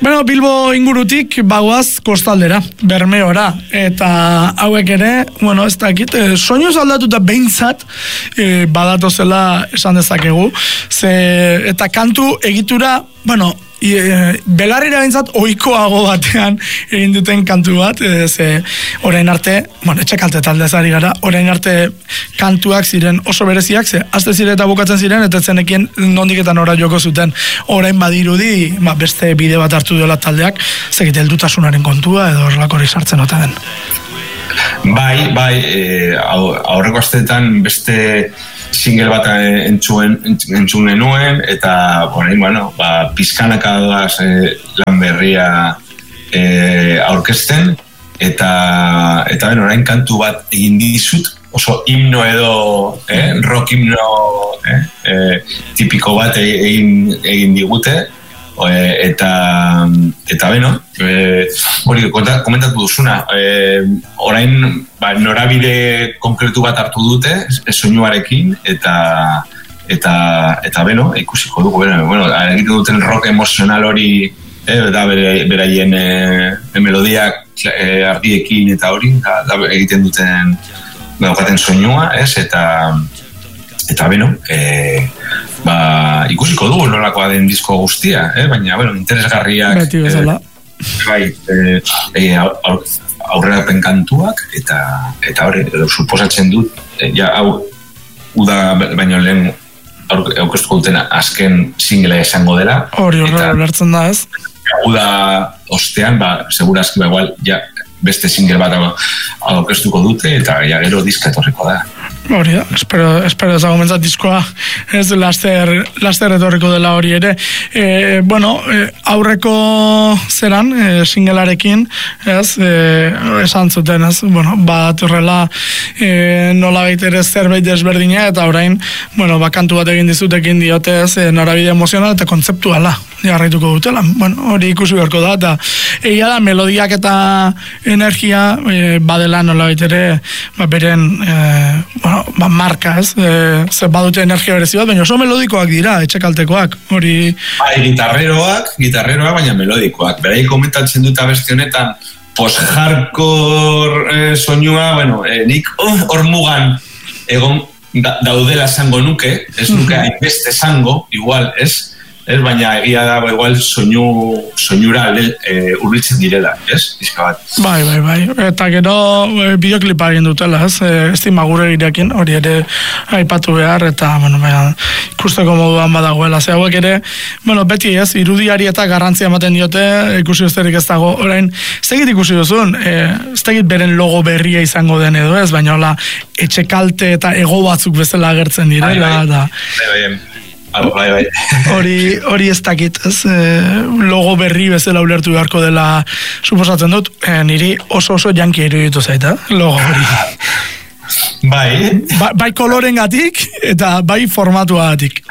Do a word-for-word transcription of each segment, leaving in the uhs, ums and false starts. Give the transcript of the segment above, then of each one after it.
Bueno, Bilbo ingurutik bagoaz kostaldera, Bermeora, eta hauek ere, bueno, ez dakit, eh, soinuz aldatuta behintzat eh, badatozela esan dezakegu, ze, eta kantu egitura, bueno, E, belarrira bintzat ohikoago batean egin duten kantu bat, e, ze orain arte, bueno, etxekalte taldez ari gara, orain arte kantuak ziren oso bereziak, ze azte ziren eta bukatzen ziren, eta zenekien nondiketan ora joko zuten. Orain badirudi, ba, beste bide bat hartu duela taldeak, zekit heldutasunaren kontua edo horrelako hori sartzen ote den. Bai, bai, e, aurreko asteetan beste single bat entzuen, entzuen nuen, eta, bueno, ba, pizkanaka doaz eh, lan berria eh, aurkezten, eta, eta ben, orain kantu bat egin dizut, oso himno edo, eh, rock himno eh, eh, tipiko bat egin, egin digute, eh, eta, eta beno, eh, hori komentatu duzuna, eh, orain ba, norabide konkretu bat hartu dute, soinuarekin, eta eta eta beno, ikusiko dugu, beno, bueno, egiten duten rock emozional hori, eh, da bere, beraien eh, melodiak eh, ardiekin eta hori, da, da egiten duten daukaten soinua, ez, eta eta beno, eh, ba, ikusiko dugu nolakoa den disko guztia, eh, baina, bueno, interesgarriak, beti bezala. Eh, bai, eh, eh, aur, aurrerapen kantuak, eta eta hori, suposatzen dut, eh, ja, hau, uda baino lehen aurkeztuko duten azken singlea esango dela. Hori horrela ulertzen da, ez? Uda ostean, ba, segurazki, ba, igual, ja, beste single bat aurkeztuko dute, eta ja, gero diska etorriko da. Hori da, espero, espero ezago mentzat diskoa, ez laster, laster etorriko dela hori ere. E, bueno, e, aurreko zeran, e, singelarekin, ez, e, esan zuten, ez, bueno, bat horrela e, nola baitere zerbait desberdina, eta orain, bueno, bakantu bat egin dizutekin diotez, e, norabide emozional eta kontzeptuala jarraituko dutela. Bueno, hori ikusi beharko da, eta egia da, melodiak eta energia e, badela nola baitere, ba, beren, e, bueno, ba, marka, ez? E, ze badute energia berezi bat, baina oso melodikoak dira, etxekaltekoak, hori... Bai, gitarreroak, gitarreroak, baina melodikoak. Berai komentatzen dut abesti honetan, post-hardcore eh, soinua, bueno, eh, nik hor oh, mugan egon da, daudela esango nuke, ez nuke hainbeste esango, igual, ez? Ez, baina egia da, igual, soinu, soinura e, urbiltzen direla, ez? Izka bat. Bai, bai, bai. Eta gero e, bideoklipa egin dutela, ez? E, estima gure girekin, hori ere aipatu behar, eta, bueno, baina, ikusteko moduan badagoela. Ze hauek ere, bueno, beti ez, irudiari eta garrantzia ematen diote, ikusi besterik ez dago, orain, ez tegit ikusi duzun, e, ez tegit beren logo berria izango den edo, ez? Baina, hola, etxekalte eta ego batzuk bezala agertzen direla, bai, bai. da... Bai, bai. Bai, bai. Hori, hori ez dakit, ez, e, logo berri bezala ulertu beharko dela suposatzen dut, e, niri oso oso janki iruditu zaita, logo hori. Bai. Ba, bai koloren gatik eta bai formatua gatik.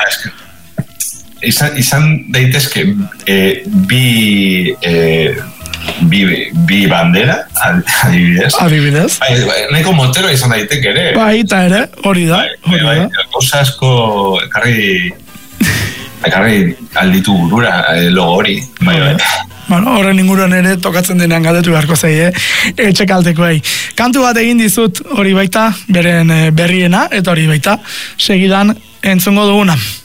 Izan, izan daitezke e, bi... E, Bi, bi bandera, adibidez. Adibidez. Bai, bai, nahiko motero izan daiteke ere. Bai, eta ere, hori da. Bai, bai, bai, gauza asko ekarri, ekarri alditu burura logo hori. Bai, bai. Bueno, horren inguruan ere tokatzen denean galdetu beharko zaie, etxekaltekoei. Kantu bat egin dizut hori baita, beren berriena, eta hori baita, segidan entzungo duguna.